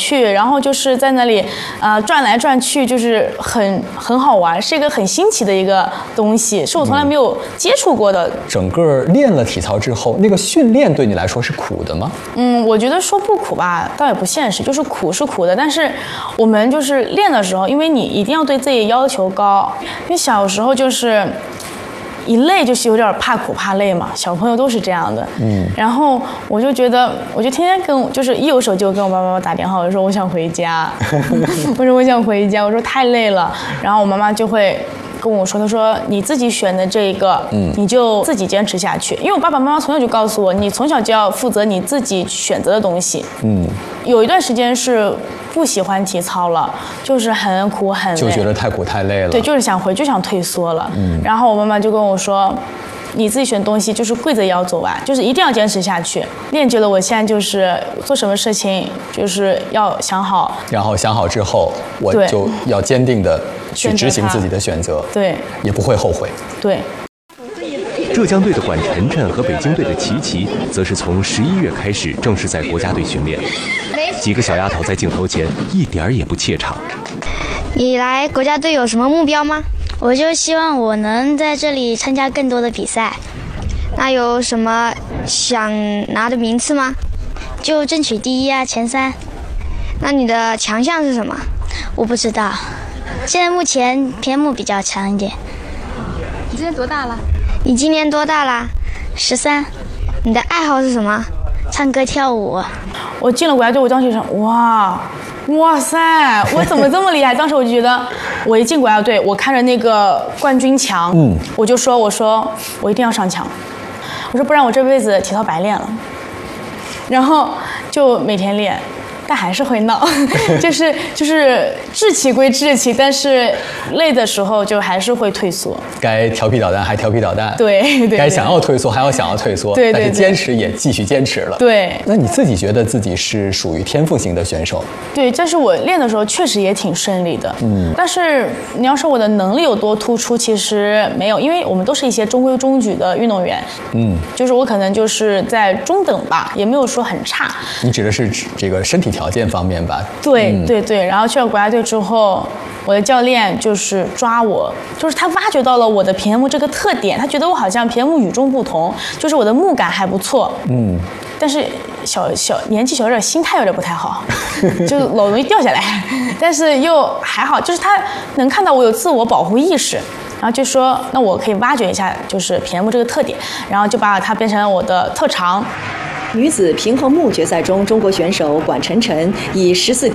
趣，然后就是在那里转来转去，就是很好玩，是一个很新奇的一个东西，是我从来没有接触过的。 整个练了体操之后，那个训练对你来说是苦的吗？ 我觉得说不苦吧，倒也不现实，就是苦是苦的，但是我们就是练的时候，因为你一定要对自己要求高，因为小时候就是一累就是有点怕苦怕累嘛，小朋友都是这样的。然后我就觉得，我就天天就是一有手机就跟我爸爸妈妈打电话，我说我想回家，我说我想回家，我说太累了，然后我妈妈就会跟我说，他说你自己选的这个，你就自己坚持下去。因为我爸爸妈妈从小就告诉我，你从小就要负责你自己选择的东西。有一段时间是不喜欢体操了，就是很苦很累， 就觉得太苦太累了。 对，就是想回，就想退缩了。然后我妈妈就跟我说，你自己选东西就是规则也要走完，就是一定要坚持下去。练久了，我现在就是做什么事情就是要想好， 然后想好之后，我就要坚定的去执行自己的选择， 对， 也不会后悔。 对。 浙江队的管晨晨和北京队的琪琪，则是从11月开始正式在国家队训练。几个小丫头在镜头前一点儿也不怯场。 你来国家队有什么目标吗？ 我就希望我能在这里参加更多的比赛。 那有什么想拿的名次吗？ 就争取第一啊，前3。 那你的强项是什么？ 我不知道，现在目前偏目比较强一点。 你今年多大了？ 你今年多大啦 ？13。 你的爱好是什么？ 唱歌跳舞。 我进了国家队，我当时想，哇塞，我怎么这么厉害？当时我就觉得，我一进国家队，我看着那个冠军墙，我说我一定要上墙，我说不然我这辈子体操白练了。然后就每天练。但还是会闹，就是志气归志气，但是累的时候就还是会退缩。 该调皮捣蛋还调皮捣蛋， 对， 该想要退缩还要想要退缩， 对， 但是坚持也继续坚持了。 对， 那你自己觉得自己是属于天赋型的选手？ 对，但是我练的时候确实也挺顺利的。但是你要说我的能力有多突出，其实没有，因为我们都是一些中规中矩的运动员。就是我可能就是在中等吧，也没有说很差。 你指的是这个身体条件方面吧？ 对。然后去了国家队之后，我的教练就是抓我，就是他挖掘到了我的平衡木这个特点，他觉得我好像平衡木与众不同，就是我的木感还不错。但是年纪小，有点心态有点不太好，就老容易掉下来。但是又还好，就是他能看到我有自我保护意识，然后就说那我可以挖掘一下就是平衡木这个特点，然后就把它变成了我的特长。 女子平衡木决赛中，中国选手管晨晨以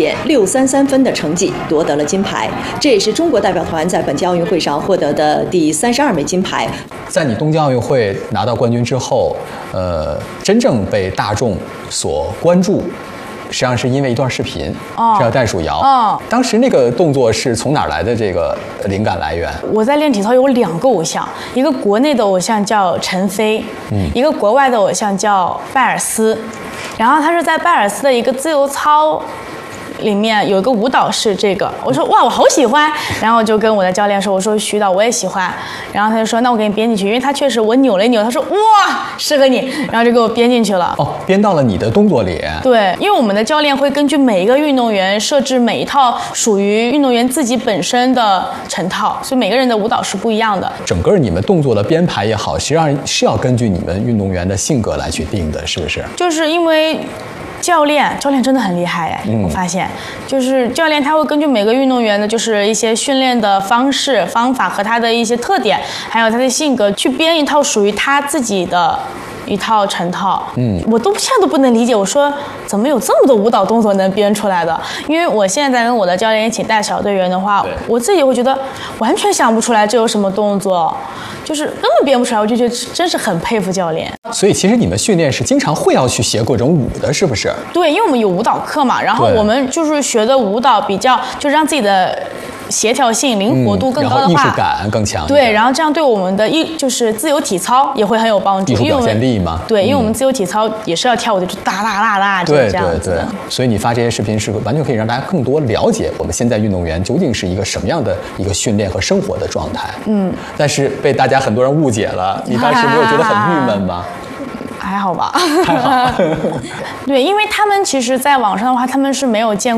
14.633分的成绩夺得了金牌，这也是中国代表团在本届奥运会上获得的第32枚金牌。 在你东京奥运会拿到冠军之后，真正被大众所关注，实际上是因为一段视频，是叫袋鼠摇。当时那个动作是从哪儿来的这个灵感来源？ 我在练体操有2个偶像，一个国内的偶像叫陈飞，一个国外的偶像叫拜尔斯。然后他是在拜尔斯的一个自由操里面有一个舞蹈是这个，我说哇我好喜欢，然后我就跟我的教练说，我说徐导我也喜欢，然后他就说那我给你编进去，因为他确实我扭了一扭，他说哇适合你，然后就给我编进去了。 编到了你的动作里。 对，因为我们的教练会根据每一个运动员设置每一套属于运动员自己本身的成套，所以每个人的舞蹈是不一样的。 整个你们动作的编排也好，实际上是要根据你们运动员的性格来去定的，是不是？ 就是因为教练真的很厉害哎，我发现就是教练他会根据每个运动员的就是一些训练的方式方法和他的一些特点还有他的性格去编一套属于他自己的一套成套。我现在都不能理解，我说怎么有这么多舞蹈动作能编出来的，因为我现在在跟我的教练一起带小队员的话，我自己会觉得完全想不出来这有什么动作，就是根本编不出来，我就觉得真是很佩服教练。 所以其实你们训练是经常会要去学各种舞的，是不是？ 对，因为我们有舞蹈课嘛，然后我们就是学的舞蹈比较就是让自己的协调性灵活度更高的话， 然后艺术感更强。 对，然后这样对我们的就是自由体操也会很有帮助。 艺术表现力嘛。 对，因为我们自由体操也是要跳舞的，就哒哒哒哒这样子的。 所以你发这些视频是完全可以让大家更多了解我们现在运动员究竟是一个什么样的一个训练和生活的状态。但是被大家很多人误解了，你当时没有觉得很郁闷吗？ 还好吧， 还好。 对，因为他们其实在网上的话，他们是没有见